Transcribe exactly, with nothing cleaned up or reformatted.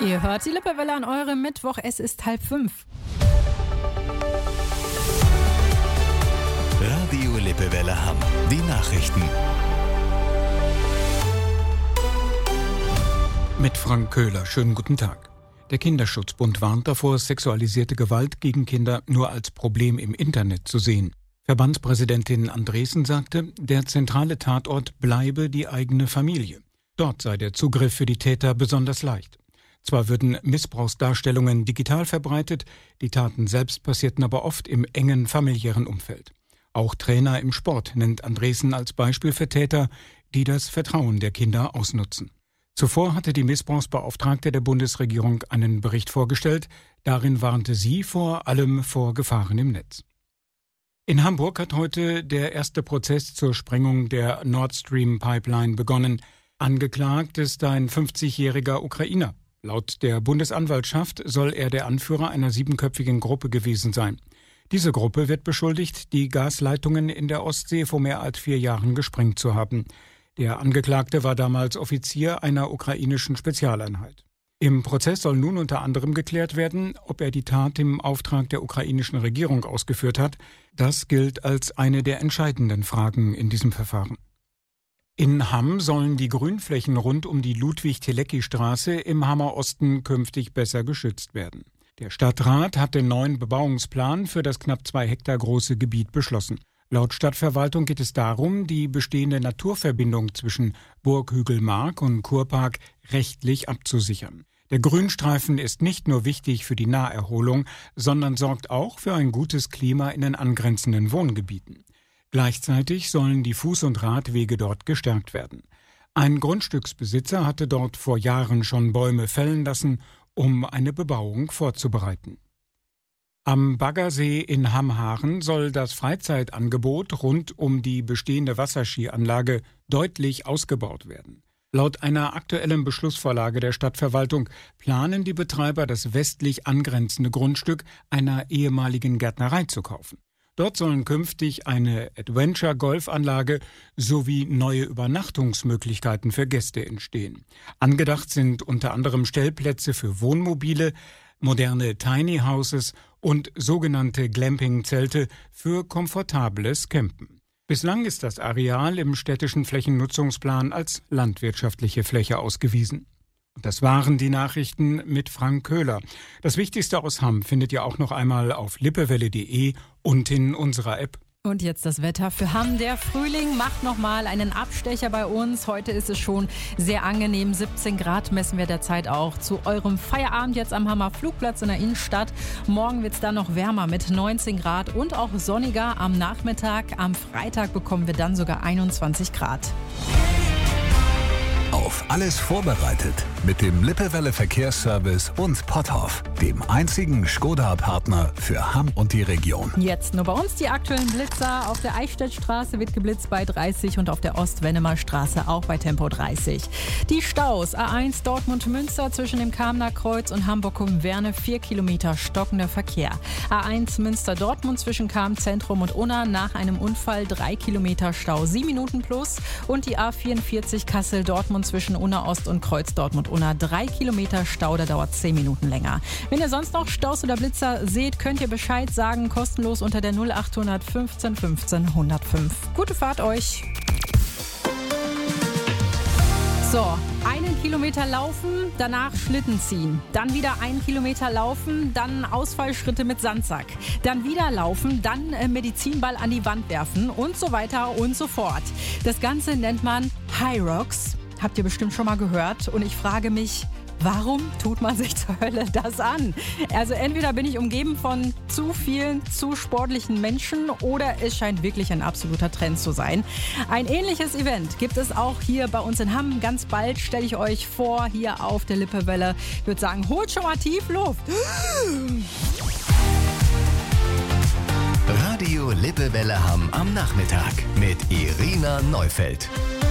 Ihr hört die Lippewelle an eurem Mittwoch. Es ist halb fünf. Radio Lippewelle Hamm. Die Nachrichten. Mit Frank Köhler. Schönen guten Tag. Der Kinderschutzbund warnt davor, sexualisierte Gewalt gegen Kinder nur als Problem im Internet zu sehen. Verbandspräsidentin Andresen sagte, der zentrale Tatort bleibe die eigene Familie. Dort sei der Zugriff für die Täter besonders leicht. Zwar würden Missbrauchsdarstellungen digital verbreitet, die Taten selbst passierten aber oft im engen familiären Umfeld. Auch Trainer im Sport nennt Andresen als Beispiel für Täter, die das Vertrauen der Kinder ausnutzen. Zuvor hatte die Missbrauchsbeauftragte der Bundesregierung einen Bericht vorgestellt. Darin warnte sie vor allem vor Gefahren im Netz. In Hamburg hat heute der erste Prozess zur Sprengung der Nord Stream Pipeline begonnen. Angeklagt ist ein fünfzigjähriger Ukrainer. Laut der Bundesanwaltschaft soll er der Anführer einer siebenköpfigen Gruppe gewesen sein. Diese Gruppe wird beschuldigt, die Gasleitungen in der Ostsee vor mehr als vier Jahren gesprengt zu haben. Der Angeklagte war damals Offizier einer ukrainischen Spezialeinheit. Im Prozess soll nun unter anderem geklärt werden, ob er die Tat im Auftrag der ukrainischen Regierung ausgeführt hat. Das gilt als eine der entscheidenden Fragen in diesem Verfahren. In Hamm sollen die Grünflächen rund um die Ludwig-Telecki-Straße im Hammer Osten künftig besser geschützt werden. Der Stadtrat hat den neuen Bebauungsplan für das knapp zwei Hektar große Gebiet beschlossen. Laut Stadtverwaltung geht es darum, die bestehende Naturverbindung zwischen Burghügelmark und Kurpark rechtlich abzusichern. Der Grünstreifen ist nicht nur wichtig für die Naherholung, sondern sorgt auch für ein gutes Klima in den angrenzenden Wohngebieten. Gleichzeitig sollen die Fuß- und Radwege dort gestärkt werden. Ein Grundstücksbesitzer hatte dort vor Jahren schon Bäume fällen lassen, um eine Bebauung vorzubereiten. Am Baggersee in Hamm-Haaren soll das Freizeitangebot rund um die bestehende Wasserskianlage deutlich ausgebaut werden. Laut einer aktuellen Beschlussvorlage der Stadtverwaltung planen die Betreiber, das westlich angrenzende Grundstück einer ehemaligen Gärtnerei zu kaufen. Dort sollen künftig eine Adventure-Golfanlage sowie neue Übernachtungsmöglichkeiten für Gäste entstehen. Angedacht sind unter anderem Stellplätze für Wohnmobile, moderne Tiny Houses und sogenannte Glamping-Zelte für komfortables Campen. Bislang ist das Areal im städtischen Flächennutzungsplan als landwirtschaftliche Fläche ausgewiesen. Und das waren die Nachrichten mit Frank Köhler. Das Wichtigste aus Hamm findet ihr auch noch einmal auf lippewelle punkt de und in unserer App. Und jetzt das Wetter für Hamm. Der Frühling macht nochmal einen Abstecher bei uns. Heute ist es schon sehr angenehm. siebzehn Grad messen wir derzeit auch zu eurem Feierabend jetzt am Hammer Flugplatz in der Innenstadt. Morgen wird es dann noch wärmer mit neunzehn Grad und auch sonniger am Nachmittag. Am Freitag bekommen wir dann sogar einundzwanzig Grad. Auf alles vorbereitet mit dem Lippewelle Verkehrsservice und Potthoff, dem einzigen Skoda-Partner für Hamm und die Region. Jetzt nur bei uns die aktuellen Blitzer. Auf der Eichstättstraße wird geblitzt bei dreißig und auf der Ost-Wennemer Straße auch bei Tempo dreißig. Die Staus A eins Dortmund-Münster zwischen dem Kamener Kreuz und Hamburg-Werne vier Kilometer stockender Verkehr. A eins Münster-Dortmund zwischen Kam-Zentrum und Unna nach einem Unfall drei Kilometer Stau, sieben Minuten plus. Und die A vierundvierzig Kassel-Dortmund zwischen Unna Ost und Kreuz Dortmund-Unna drei Kilometer Stau, da dauert zehn Minuten länger. Wenn ihr sonst noch Staus oder Blitzer seht, könnt ihr Bescheid sagen, kostenlos unter der null acht fünfzehn fünfzehn eins null fünf. Gute Fahrt euch! So, einen Kilometer laufen, danach Schlitten ziehen. Dann wieder einen Kilometer laufen, dann Ausfallschritte mit Sandsack. Dann wieder laufen, dann äh, Medizinball an die Wand werfen und so weiter und so fort. Das Ganze nennt man High Rocks. Habt ihr bestimmt schon mal gehört. Und ich frage mich, warum tut man sich zur Hölle das an? Also entweder bin ich umgeben von zu vielen, zu sportlichen Menschen oder es scheint wirklich ein absoluter Trend zu sein. Ein ähnliches Event gibt es auch hier bei uns in Hamm. Ganz bald stelle ich euch vor, hier auf der Lippewelle. Ich würde sagen, holt schon mal tief Luft. Radio Lippewelle Hamm am Nachmittag mit Irina Neufeld.